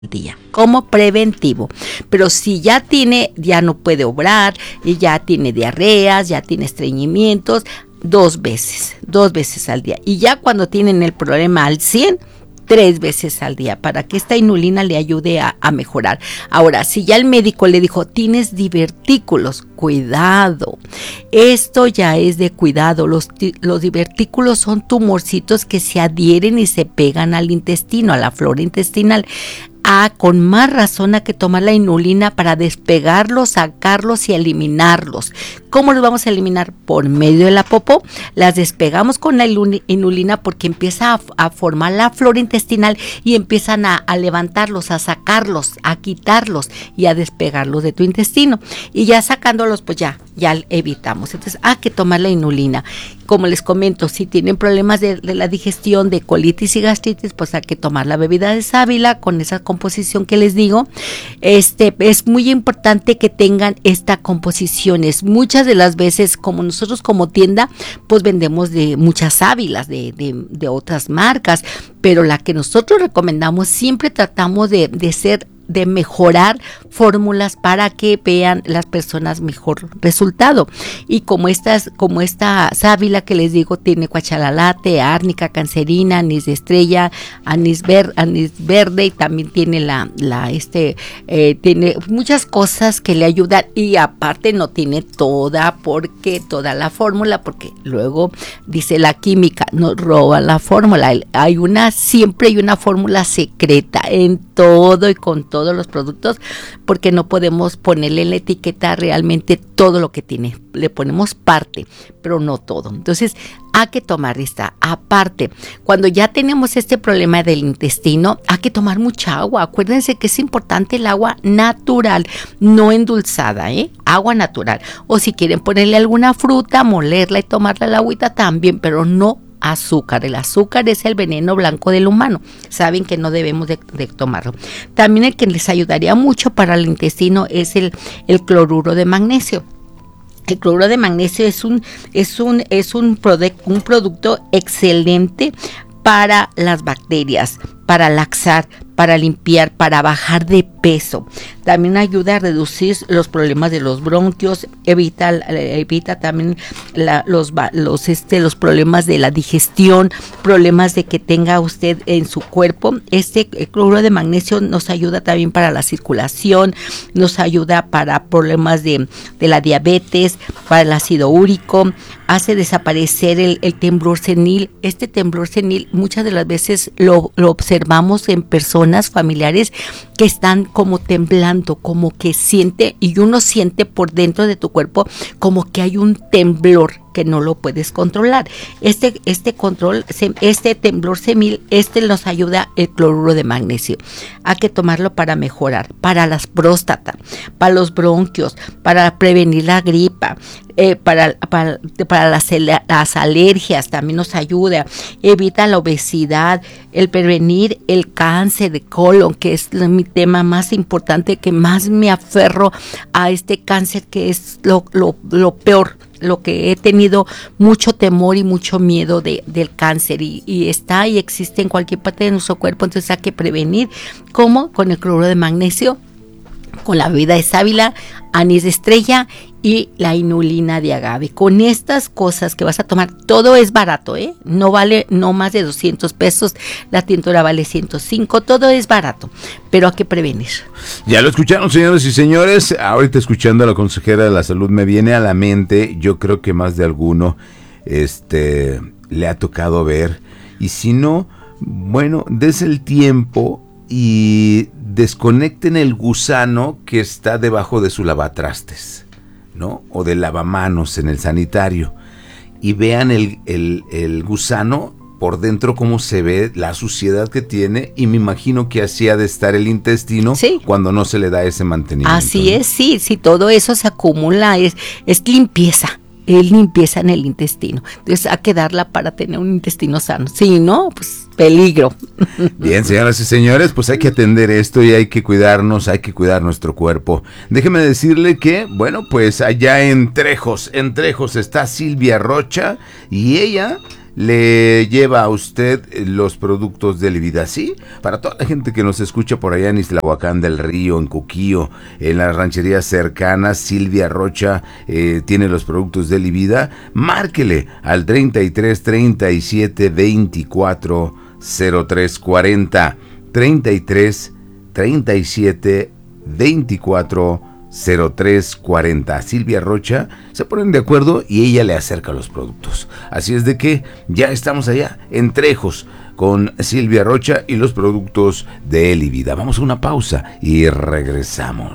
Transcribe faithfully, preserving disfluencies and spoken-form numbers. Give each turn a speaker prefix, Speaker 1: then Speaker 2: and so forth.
Speaker 1: día como preventivo. Pero si ya tiene, ya no puede obrar, y ya tiene diarreas, ya tiene estreñimientos, dos veces, dos veces al día. Y ya cuando tienen el problema al cien, tres veces al día, para que esta inulina le ayude a, a mejorar. Ahora, si ya el médico le dijo, tienes divertículos, cuidado, esto ya es de cuidado. Los, los divertículos son tumorcitos que se adhieren y se pegan al intestino, a la flora intestinal. Ah, con más razón hay que tomar la inulina para despegarlos, sacarlos y eliminarlos. ¿Cómo los vamos a eliminar? Por medio de la popó. Las despegamos con la inulina porque empieza a, a formar la flora intestinal y empiezan a, a levantarlos, a sacarlos, a quitarlos y a despegarlos de tu intestino. Y ya sacándolos, pues ya, ya evitamos. Entonces hay que tomar la inulina. Como les comento, si tienen problemas de, de la digestión, de colitis y gastritis, pues hay que tomar la bebida de sábila con esa composición que les digo. Este es muy importante que tengan esta composición. Es muchas de las veces, como nosotros como tienda, pues vendemos de muchas sábilas de, de, de otras marcas, pero la que nosotros recomendamos siempre tratamos de, de ser de mejorar fórmulas para que vean las personas mejor resultado. Y como estas, como esta sábila que les digo, tiene cuachalalate, árnica, cancerina, anís de estrella, anís, ver, anís verde, y también tiene la, la este, eh, tiene muchas cosas que le ayudan, y aparte no tiene toda, porque toda la fórmula, porque luego dice la química, nos roban la fórmula. Hay una, siempre hay una fórmula secreta en todo y con todo todos los productos, porque no podemos ponerle en la etiqueta realmente todo lo que tiene. Le ponemos parte, pero no todo. Entonces hay que tomar esta aparte. Cuando ya tenemos este problema del intestino, hay que tomar mucha agua. Acuérdense que es importante el agua natural, no endulzada, ¿eh? Agua natural. O si quieren ponerle alguna fruta, molerla y tomarla la agüita también, pero no azúcar. El azúcar es el veneno blanco del humano. Saben que no debemos de, de tomarlo. También el que les ayudaría mucho para el intestino es el, el cloruro de magnesio. El cloruro de magnesio es un, es un, es un, product, un producto excelente para las bacterias, para laxar, para limpiar, para bajar de peso. También ayuda a reducir los problemas de los bronquios, evita, evita también la, los, los, este, los problemas de la digestión, problemas de que tenga usted en su cuerpo. Este cloruro de magnesio nos ayuda también para la circulación, nos ayuda para problemas de, de la diabetes, para el ácido úrico, hace desaparecer el, el temblor senil. Este temblor senil muchas de las veces lo, lo observamos en personas familiares que están como temblando, como que siente, y uno siente por dentro de tu cuerpo como que hay un temblor que no lo puedes controlar. Este, este control, este temblor senil, este nos ayuda el cloruro de magnesio. Hay que tomarlo para mejorar, para las próstatas, para los bronquios, para prevenir la gripa, eh, para, para, para las, las alergias, también nos ayuda, evita la obesidad, el prevenir el cáncer de colon, que es mi tema más importante, que más me aferro a este cáncer, que es lo, lo, lo peor, lo que he tenido mucho temor y mucho miedo de, del cáncer, y, y está y existe en cualquier parte de nuestro cuerpo. Entonces hay que prevenir, como con el cloruro de magnesio, con la bebida de sábila, anís de estrella y la inulina de agave. Con estas cosas que vas a tomar, todo es barato, ¿eh? No vale no más de doscientos pesos, la tintura vale ciento cinco, todo es barato, pero hay que prevenir.
Speaker 2: Ya lo escucharon, señores y señores. Ahorita, escuchando a la consejera de la salud, me viene a la mente, yo creo que más de alguno este le ha tocado ver, y si no, bueno, des el tiempo y desconecten el gusano que está debajo de su lavatrastes, ¿no? O del lavamanos en el sanitario, y vean el, el, el gusano por dentro, cómo se ve, la suciedad que tiene, y me imagino que así ha de estar el intestino, sí, cuando no se le da ese mantenimiento.
Speaker 1: Así, ¿no? Es, sí, sí, todo eso se acumula, es, es limpieza. Es limpieza en el intestino. Entonces hay que darla para tener un intestino sano. Si no, pues peligro.
Speaker 2: Bien, señoras y señores, pues hay que atender esto y hay que cuidarnos, hay que cuidar nuestro cuerpo. Déjeme decirle que, bueno, pues allá en Trejos, en Trejos está Silvia Rocha, y ella le lleva a usted los productos de Elivida, ¿sí? Para toda la gente que nos escucha por allá en Islahuacán del Río, en Cuquío, en las rancherías cercanas, Silvia Rocha eh, tiene los productos de Elivida. Márquele al treinta y tres, treinta y siete, veinticuatro, cero tres cuarenta, treinta y tres, treinta y siete, veinticuatro, cero tres cuarenta. Silvia Rocha, se ponen de acuerdo y ella le acerca los productos. Así es de que ya estamos allá en Trejos con Silvia Rocha y los productos de Elivida. Vamos a una pausa y regresamos.